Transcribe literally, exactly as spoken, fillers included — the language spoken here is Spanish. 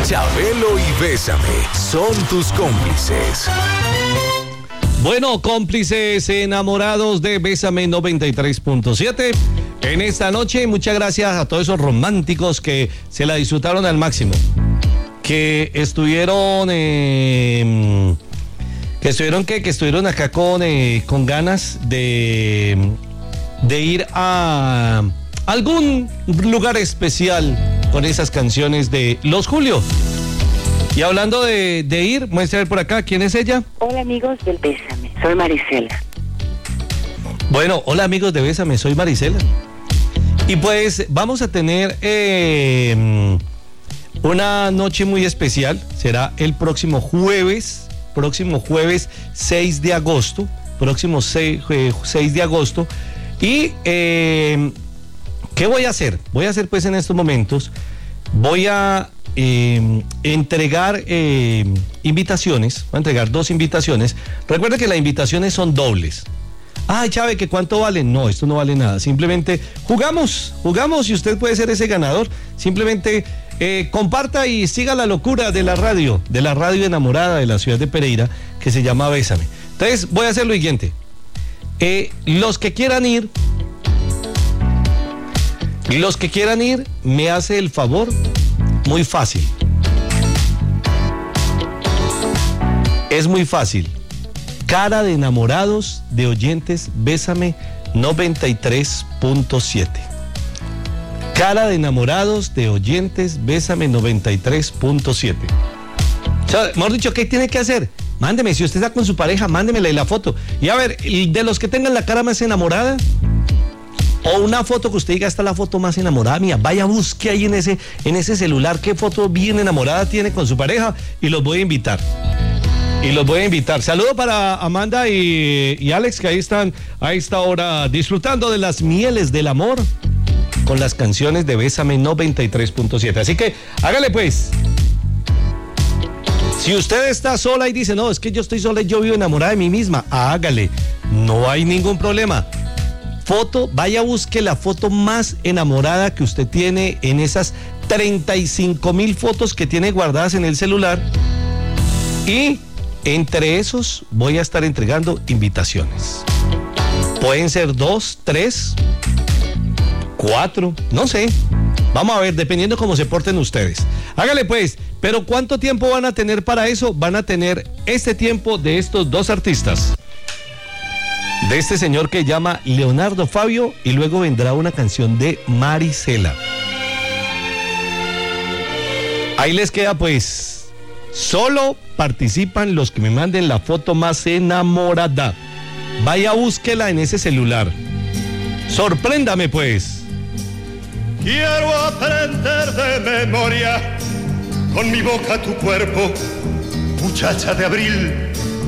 Chabelo y Bésame son tus cómplices. Bueno, cómplices enamorados de Bésame noventa y tres punto siete. En esta noche, muchas gracias a todos esos románticos que se la disfrutaron al máximo. Que estuvieron... Eh, que estuvieron, ¿qué? Que estuvieron acá con, eh, con ganas de, de ir a algún lugar especial con esas canciones de Los Julio. Y hablando de, de ir, muestra a ver por acá, ¿quién es ella? Hola amigos del Bésame, soy Marisela. Bueno, hola amigos de Bésame, soy Marisela. Y pues vamos a tener eh, una noche muy especial, será el próximo jueves, próximo jueves seis de agosto, próximo seis de agosto. Y, eh, ¿qué voy a hacer? Voy a hacer pues en estos momentos, voy a... Eh, entregar eh, invitaciones, voy a entregar dos invitaciones. Recuerda que las invitaciones son dobles. Ay, Chave, ¿que cuánto vale? No, esto no vale nada. Simplemente jugamos, jugamos y usted puede ser ese ganador. Simplemente eh, comparta y siga la locura de la radio, de la radio enamorada de la ciudad de Pereira, que se llama Bésame. Entonces, voy a hacer lo siguiente. Eh, los que quieran ir, los que quieran ir, me hace el favor. Muy fácil. Es muy fácil. Cara de enamorados de oyentes Bésame noventa y tres punto siete. Cara de enamorados de oyentes Bésame noventa y tres punto siete. O sea, mejor dicho, ¿qué tiene que hacer? Mándeme, si usted está con su pareja, mándemela y la foto. Y a ver, de los que tengan la cara más enamorada, o una foto que usted diga, esta es la foto más enamorada mía, vaya, busque ahí en ese, en ese celular qué foto bien enamorada tiene con su pareja y los voy a invitar. Y los voy a invitar. Saludo para Amanda y, y Alex, que ahí están a esta hora disfrutando de las mieles del amor con las canciones de Bésame noventa y tres punto siete. Así que hágale pues. Si usted está sola y dice, no, es que yo estoy sola y yo vivo enamorada de mí misma, hágale. No hay ningún problema. Foto, vaya, busque la foto más enamorada que usted tiene en esas treinta y cinco mil fotos que tiene guardadas en el celular. Y entre esos voy a estar entregando invitaciones. Pueden ser dos, tres, cuatro, no sé. Vamos a ver, dependiendo cómo se porten ustedes. Hágale pues, pero ¿cuánto tiempo van a tener para eso? Van a tener este tiempo de estos dos artistas. De este señor que llama Leonardo Fabio, y luego vendrá una canción de Marisela. Ahí les queda pues, solo participan los que me manden la foto más enamorada. Vaya, búsquela en ese celular. Sorpréndame pues. Quiero aprender de memoria con mi boca tu cuerpo, muchacha de abril.